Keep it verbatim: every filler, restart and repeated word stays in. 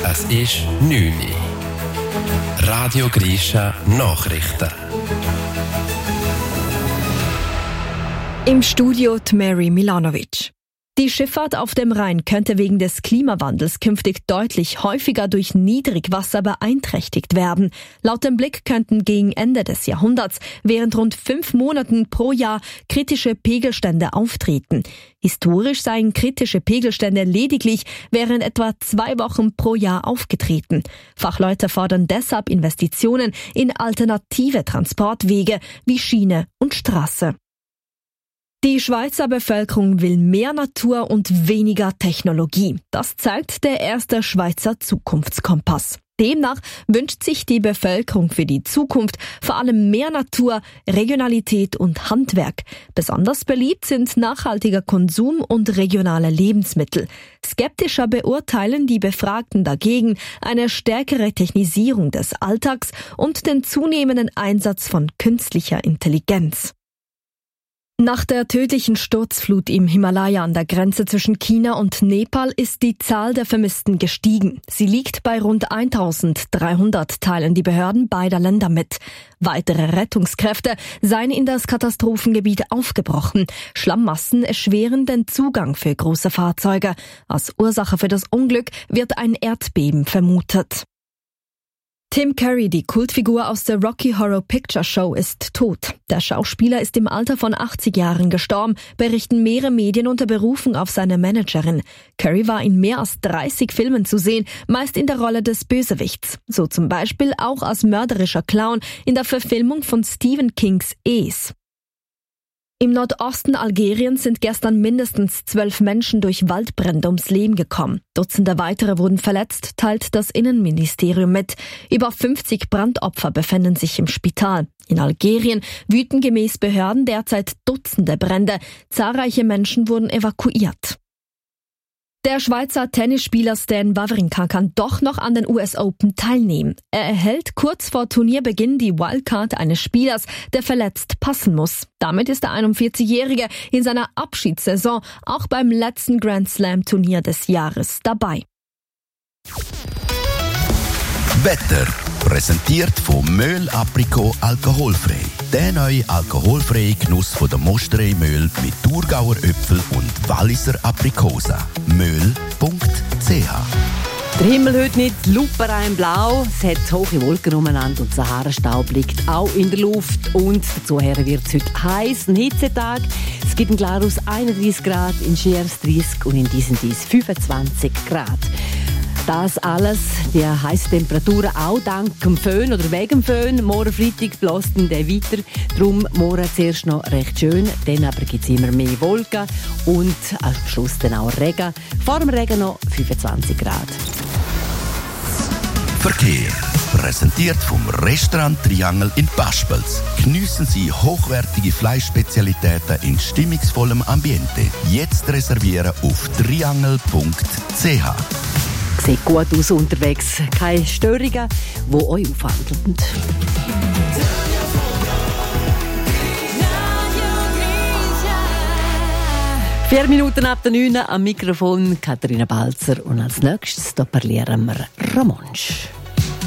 Es ist neun Uhr. Radio Grisha Nachrichten. Im Studio Mary Milanovic. Die Schifffahrt auf dem Rhein könnte wegen des Klimawandels künftig deutlich häufiger durch Niedrigwasser beeinträchtigt werden. Laut dem Blick könnten gegen Ende des Jahrhunderts während rund fünf Monaten pro Jahr kritische Pegelstände auftreten. Historisch seien kritische Pegelstände lediglich während etwa zwei Wochen pro Jahr aufgetreten. Fachleute fordern deshalb Investitionen in alternative Transportwege wie Schiene und Straße. Die Schweizer Bevölkerung will mehr Natur und weniger Technologie. Das zeigt der erste Schweizer Zukunftskompass. Demnach wünscht sich die Bevölkerung für die Zukunft vor allem mehr Natur, Regionalität und Handwerk. Besonders beliebt sind nachhaltiger Konsum und regionale Lebensmittel. Skeptischer beurteilen die Befragten dagegen eine stärkere Technisierung des Alltags und den zunehmenden Einsatz von künstlicher Intelligenz. Nach der tödlichen Sturzflut im Himalaya an der Grenze zwischen China und Nepal ist die Zahl der Vermissten gestiegen. Sie liegt bei rund eintausenddreihundert, teilen die Behörden beider Länder mit. Weitere Rettungskräfte seien in das Katastrophengebiet aufgebrochen. Schlammmassen erschweren den Zugang für große Fahrzeuge. Als Ursache für das Unglück wird ein Erdbeben vermutet. Tim Curry, die Kultfigur aus der Rocky Horror Picture Show, ist tot. Der Schauspieler ist im Alter von achtzig Jahren gestorben, berichten mehrere Medien unter Berufung auf seine Managerin. Curry war in mehr als dreißig Filmen zu sehen, meist in der Rolle des Bösewichts. So zum Beispiel auch als mörderischer Clown in der Verfilmung von Stephen Kings Es. Im Nordosten Algeriens sind gestern mindestens zwölf Menschen durch Waldbrände ums Leben gekommen. Dutzende weitere wurden verletzt, teilt das Innenministerium mit. Über fünfzig Brandopfer befinden sich im Spital. In Algerien wüten gemäß Behörden derzeit Dutzende Brände. Zahlreiche Menschen wurden evakuiert. Der Schweizer Tennisspieler Stan Wawrinka kann doch noch an den U S Open teilnehmen. Er erhält kurz vor Turnierbeginn die Wildcard eines Spielers, der verletzt passen muss. Damit ist der einundvierzigjährige in seiner Abschiedssaison auch beim letzten Grand Slam Turnier des Jahres dabei. Wetter präsentiert von Möhl Aprikot alkoholfrei. Der neue alkoholfreie Genuss von der Mosterei Möhl mit Thurgauer Äpfel und Walliser Aprikosa. Möhl punkt c h. Der Himmel heute nicht luperein blau, es hat hohe Wolken umeinander und Sahara-Staub liegt auch in der Luft. Und dazu wird es heute heiß, ein Hitzetag. Es gibt in Glarus einunddreißig Grad, in Schiers dreißig und in Disentis fünfundzwanzig Grad. Das alles, die heissen Temperaturen auch dank dem Föhn oder wegen dem Föhn. Morgen Freitag bläst der weiter. Darum morgen zuerst noch recht schön, dann aber gibt es immer mehr Wolken und am Schluss dann auch Regen. Vor dem Regen noch fünfundzwanzig Grad. Verkehr. Präsentiert vom Restaurant Triangel in Paspels. Geniessen Sie hochwertige Fleischspezialitäten in stimmungsvollem Ambiente. Jetzt reservieren auf triangel punkt c h. Sieht gut aus unterwegs. Keine Störungen, die euch aufhalten. Vier Minuten ab der neun am Mikrofon Katharina Balzer. Und als nächstes parlieren wir Ramonsch.